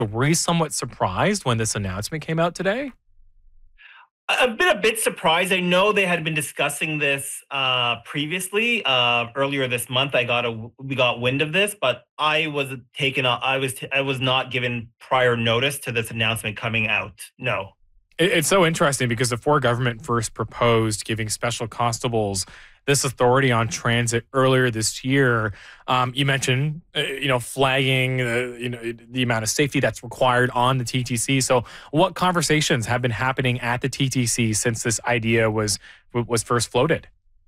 Were you somewhat surprised when this announcement came out today? I've been a bit surprised. I know they had been discussing this previously. Earlier this month, we got wind of this, but I was I was not given prior notice to this announcement coming out. No. It's so interesting because before government first proposed giving special constables this authority on transit earlier this year, you mentioned, flagging, the amount of safety that's required on the TTC. So, what conversations have been happening at the TTC since this idea was first floated?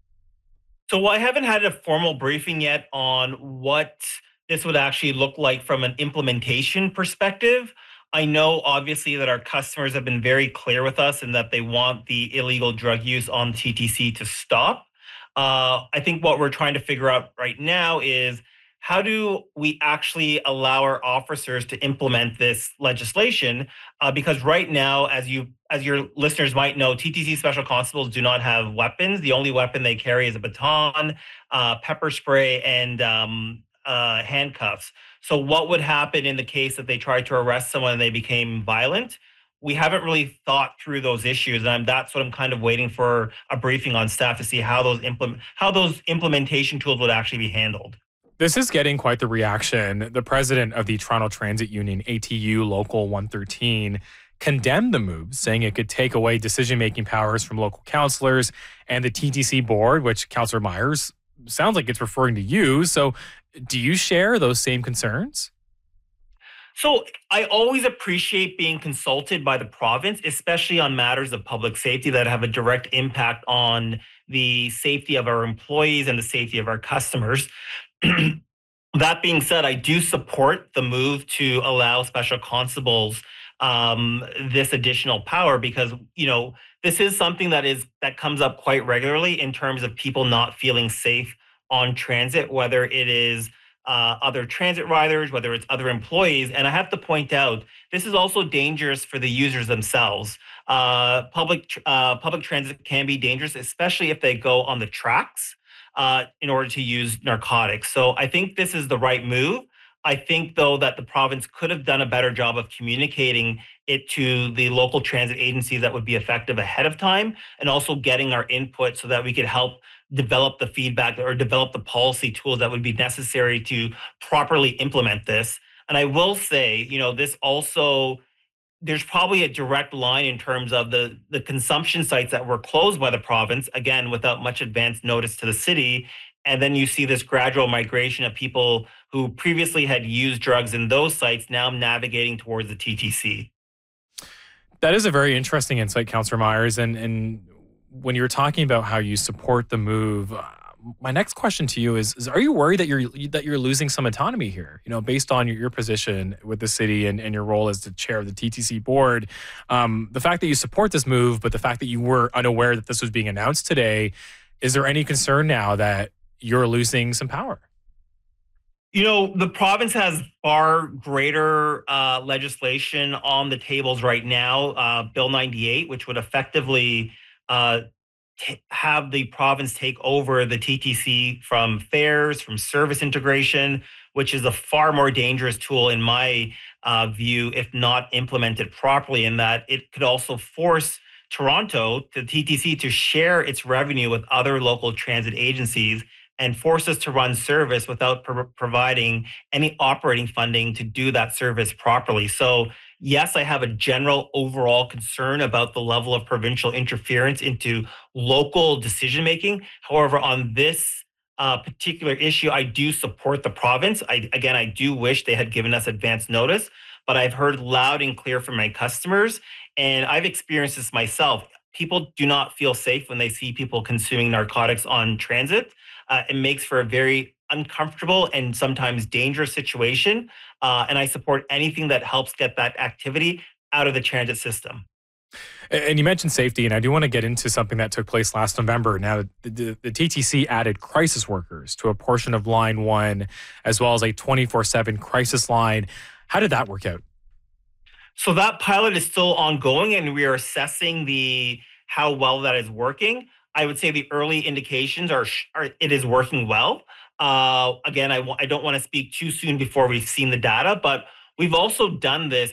So I haven't had a formal briefing yet on what this would actually look like from an implementation perspective. I know obviously that our customers have been very clear with us and that they want the illegal drug use on TTC to stop. I think what we're trying to figure out right now is how do we actually allow our officers to implement this legislation? Because right now, as your listeners might know, TTC special constables do not have weapons. The only weapon they carry is a baton, pepper spray, and handcuffs. So, what would happen in the case that they tried to arrest someone and they became violent? We haven't really thought through those issues, and that's what I'm kind of waiting for a briefing on staff to see how those implementation tools would actually be handled. This is getting quite the reaction. The president of the Toronto Transit Union, ATU Local 113, condemned the move, saying it could take away decision making powers from local councillors and the TTC board, which Councillor Myers sounds like it's referring to you. So, do you share those same concerns? So I always appreciate being consulted by the province, especially on matters of public safety that have a direct impact on the safety of our employees and the safety of our customers. That being said, I do support the move to allow special constables this additional power because this is something that comes up quite regularly in terms of people not feeling safe on transit, whether it is other transit riders, whether it's other employees. And I have to point out, this is also dangerous for the users themselves. Public transit can be dangerous, especially if they go on the tracks in order to use narcotics. So I think this is the right move. I think, though, that the province could have done a better job of communicating it to the local transit agencies that would be effective ahead of time and also getting our input so that we could help develop the feedback or develop the policy tools that would be necessary to properly implement this. And I will say, this also there's probably a direct line in terms of the consumption sites that were closed by the province, again, without much advance notice to the city. And then you see this gradual migration of people who previously had used drugs in those sites now navigating towards the TTC. That is a very interesting insight, Councillor Myers. And when you were talking about how you support the move, my next question to you is are you worried that you're losing some autonomy here? Based on your position with the city and your role as the chair of the TTC board, the fact that you support this move, but the fact that you were unaware that this was being announced today, is there any concern now that you're losing some power? The province has far greater legislation on the tables right now, Bill 98, which would effectively have the province take over the TTC from fares, from service integration, which is a far more dangerous tool in my view, if not implemented properly, in that it could also force Toronto, the TTC, to share its revenue with other local transit agencies and force us to run service without providing any operating funding to do that service properly. So, yes, I have a general overall concern about the level of provincial interference into local decision making. However, on this particular issue, I do support the province. I do wish they had given us advance notice, but I've heard loud and clear from my customers, and I've experienced this myself. People do not feel safe when they see people consuming narcotics on transit. It makes for a very uncomfortable and sometimes dangerous situation. And I support anything that helps get that activity out of the transit system. And you mentioned safety, and I do want to get into something that took place last November. Now, the TTC added crisis workers to a portion of Line 1, as well as a 24/7 crisis line. How did that work out? So that pilot is still ongoing, and we are assessing the how well that is working. I would say the early indications are it is working well. Again, I don't want to speak too soon before we've seen the data, but We've also done this